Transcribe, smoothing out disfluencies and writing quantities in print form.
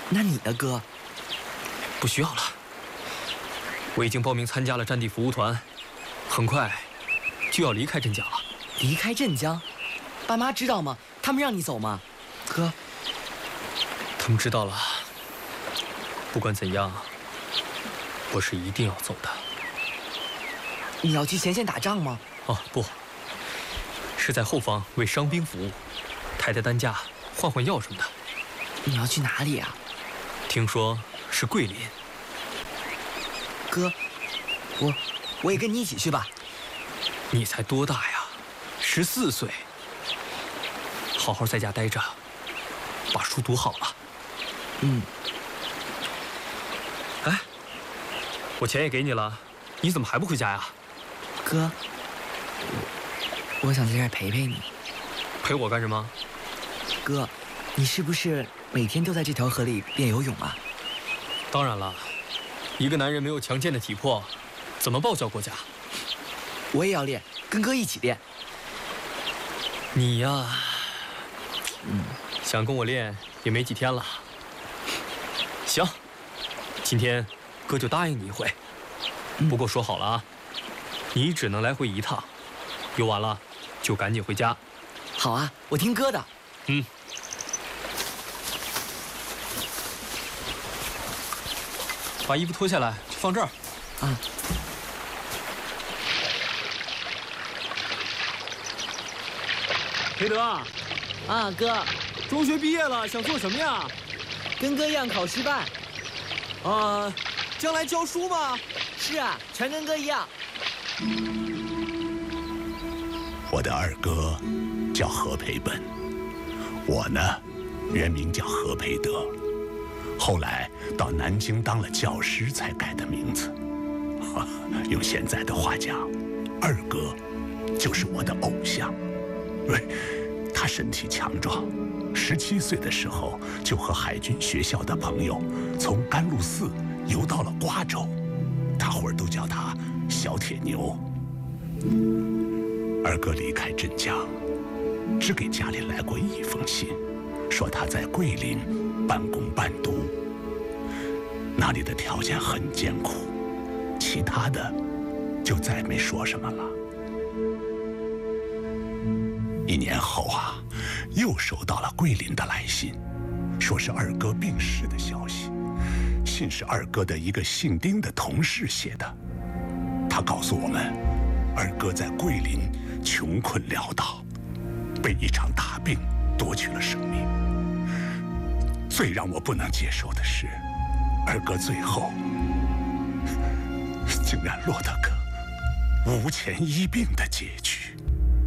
那你呢，哥？ 不需要了，我已经报名参加了战地服务团，很快就要离开镇江了。 离开镇江？爸妈知道吗？他们让你走吗？哥， 他们知道了。不管怎样，我是一定要走的。 你要去前线打仗吗？ 哦，不，是在后方为伤兵服务，抬抬担架、换换药什么的。 你要去哪里啊？ 听说是桂林。 哥，我也跟你一起去吧。 你才多大呀？14岁。好好在家待着，把书读好了。 嗯。 哎，我钱也给你了，你怎么还不回家呀？ 哥，我想在这儿陪陪你。 陪我干什么？ 哥，你是不是每天都在这条河里练游泳啊？ 当然了，一个男人没有强健的体魄，怎么报效国家？ 我也要练，跟哥一起练。 你呀，想跟我练也没几天了。行，今天哥就答应你一回。不过说好了啊，你只能来回一趟，游完了就赶紧回家。 好啊，我听哥的。 嗯。把衣服脱下来，放这儿。 啊。 裴德。 啊，哥。 中学毕业了，想做什么呀？ 跟哥一样考师范。 将来教书吗？ 是啊，全跟哥一样。 我的二哥叫何培本，我呢，原名叫何培德，后来到南京当了教师才改的名字。用现在的话讲，二哥就是我的偶像。他身体强壮，17岁的时候就和海军学校的朋友从甘露寺游到了瓜州，大伙儿都叫他小铁牛。二哥离开镇江，只给家里来过一封信，说他在桂林半工半读，那里的条件很艰苦，其他的就再没说什么了。1年后啊，又收到了桂林的来信，说是二哥病逝的消息。信是二哥的一个姓丁的同事写的，他告诉我们，二哥在桂林穷困潦倒，被一场大病夺去了生命。最让我不能接受的是，二哥最后竟然落得个无钱医病的结局。